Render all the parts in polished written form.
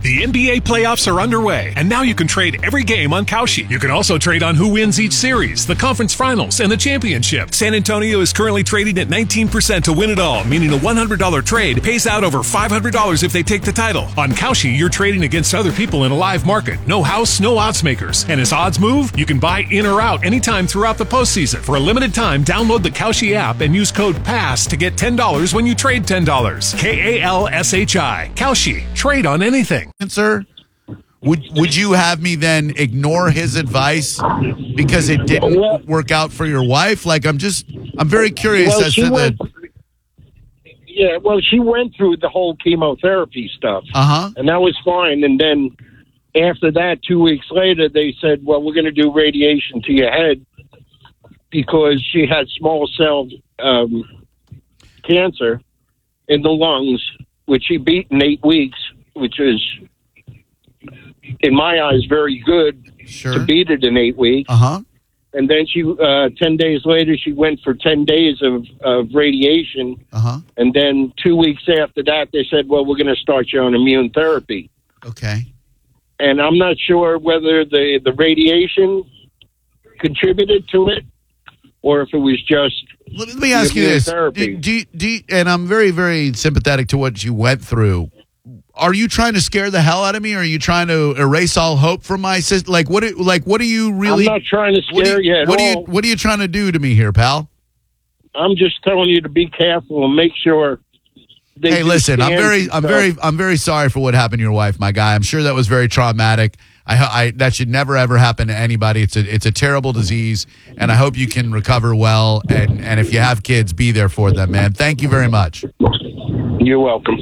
The NBA playoffs are underway, and now you can trade every game on Kalshi. You can also trade on who wins each series, the conference finals, and the championship. San Antonio is currently trading at 19% to win it all, meaning a $100 trade pays out over $500 if they take the title. On Kalshi, you're trading against other people in a live market. No house, no odds makers. And as odds move, you can buy in or out anytime throughout the postseason. For a limited time, download the Kalshi app and use code PASS to get $10 when you trade $10. KALSHI. Kalshi. Trade on anything. Sir, would you have me then ignore his advice because it didn't work out for your wife? Like, I'm very curious as to the. Yeah, well, she went through the whole chemotherapy stuff, and that was fine. And then after that, 2 weeks later, they said, "Well, we're going to do radiation to your head because she had small cell cancer in the lungs, which she beat in 8 weeks, which is, in my eyes, very good to beat it in 8 weeks." And then she, 10 days later, she went for 10 days of radiation. And then 2 weeks after that, they said, "Well, we're going to start you on immune therapy." Okay. And I'm not sure whether the radiation contributed to it or if it was just. Let me ask you this. And I'm very, very sympathetic to what you went through. Are you trying to scare the hell out of me, or are you trying to erase all hope from my sister? What are you really? I'm not trying to scare you at all. What are you trying to do to me here, pal? I'm just telling you to be careful and make sure. Hey, listen, I'm very sorry for what happened to your wife, my guy. I'm sure that was very traumatic. That should never ever happen to anybody. It's a terrible disease, and I hope you can recover well. And if you have kids, be there for them, man. Thank you very much. You're welcome.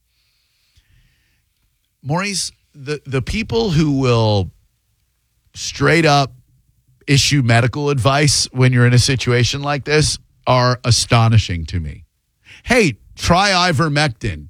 Maurice, the people who will straight up issue medical advice when you're in a situation like this are astonishing to me. Hey, try ivermectin.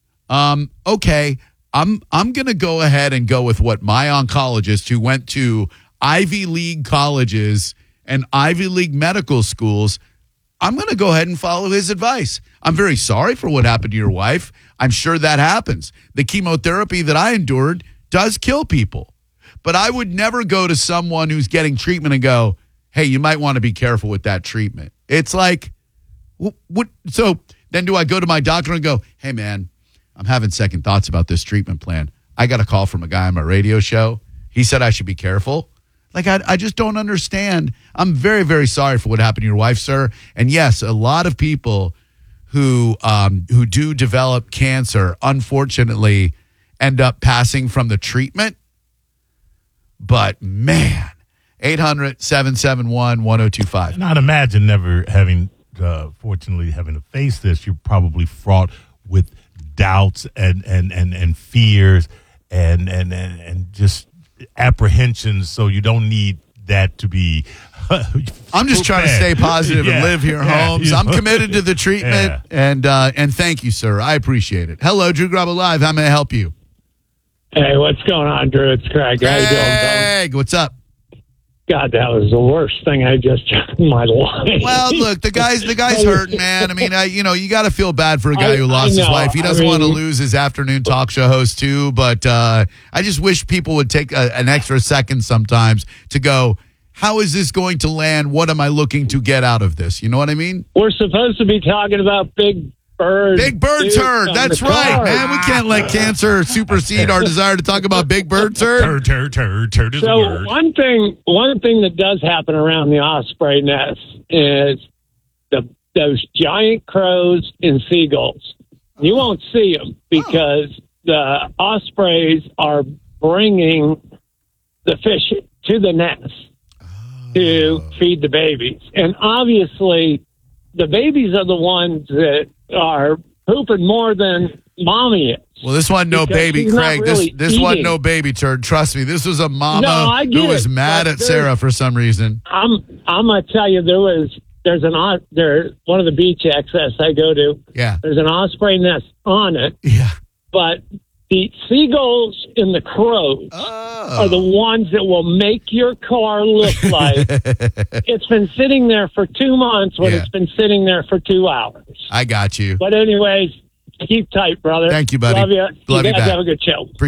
Okay, I'm going to go ahead and go with what my oncologist, who went to Ivy League colleges and Ivy League medical schools, I'm going to go ahead and follow his advice. I'm very sorry for what happened to your wife. I'm sure that happens. The chemotherapy that I endured does kill people. But I would never go to someone who's getting treatment and go, "Hey, you might want to be careful with that treatment." It's like, what? So then do I go to my doctor and go, "Hey, man, I'm having second thoughts about this treatment plan. I got a call from a guy on my radio show. He said I should be careful." Like, I just don't understand. I'm very, very sorry for what happened to your wife, sir. And yes, a lot of people who do develop cancer, unfortunately, end up passing from the treatment. But, man, 800-771-1025. And I'd imagine never fortunately having to face this, you're probably fraught with doubts and fears and just apprehensions, so you don't need that to be. I'm just trying to stay positive and live here, Holmes. I'm committed to the treatment, and thank you, sir. I appreciate it. Hello, Drew Garabo Live. How may I help you? Hey, what's going on, Drew? It's Craig. How you doing, Craig, what's up? God, that was the worst thing I just done in my life. Well, look, the guy's hurting, man. I mean, you got to feel bad for a guy who lost his wife. He doesn't want to lose his afternoon talk show host too, but I just wish people would take an extra second sometimes to go, how is this going to land? What am I looking to get out of this? You know what I mean? We're supposed to be talking about Big Bird. Big Bird turd. That's right, man. We can't let cancer supersede our desire to talk about Big Bird turd. Turd is the word. one thing that does happen around the osprey nest is those giant crows and seagulls. You won't see them because the ospreys are bringing the fish to the nest to feed the babies. And obviously, the babies are the ones that are pooping more than mommy is. Well, this wasn't no baby, Craig. This wasn't no baby turd. Trust me. This was a mama who was mad at Sarah for some reason. I'm gonna tell you, there's one of the beach access I go to. Yeah. There's an osprey nest on it. Yeah. But the seagulls and the crows are the ones that will make your car look like it's been sitting there for 2 months when it's been sitting there for 2 hours. I got you. But anyways, keep tight, brother. Thank you, buddy. Love you. Love you guys back. have a good show.